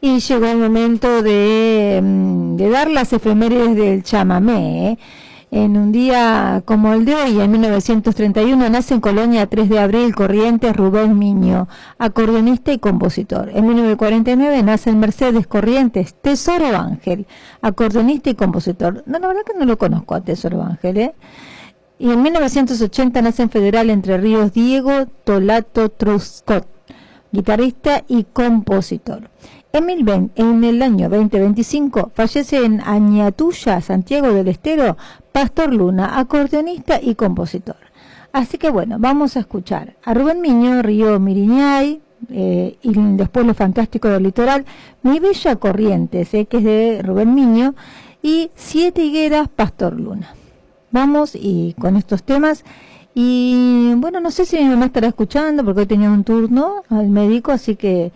Y llegó el momento de dar las efemérides del chamamé. En un día como el de hoy, en 1931, nace en Colonia 3 de abril, Corrientes, Rubén Miño, acordeonista y compositor. En 1949 nace en Mercedes, Corrientes, Tesoro Ángel, acordeonista y compositor. No, la verdad que no lo conozco a Tesoro Ángel, ¿eh? Y en 1980 nace en Federal Entre Ríos Diego Tolato Truscott, guitarrista y compositor. En el año 2025 fallece en Añatuya, Santiago del Estero, Pastor Luna, acordeonista y compositor. Así que bueno, vamos a escuchar a Rubén Miño, Río Miriñay, y después Lo Fantástico del Litoral, Mi Bella Corrientes, que es de Rubén Miño, y Siete Higueras, Pastor Luna. Vamos y con estos temas. Y bueno, no sé si mi mamá estará escuchando porque hoy tenía un turno al médico, así que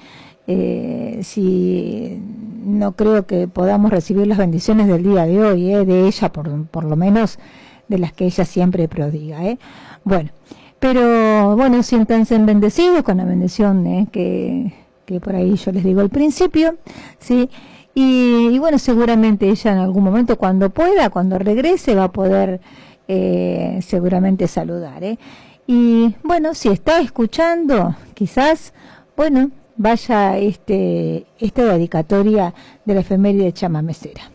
si no creo que podamos recibir las bendiciones del día de hoy, de ella, por lo menos de las que ella siempre prodiga. Bueno, pero bueno, siéntanse bendecidos con la bendición que por ahí yo les digo al principio, ¿sí? Y bueno, seguramente ella en algún momento, cuando pueda, cuando regrese, va a poder seguramente saludar. Y bueno, si está escuchando, quizás, bueno, vaya esta dedicatoria de la efeméride chamamecera.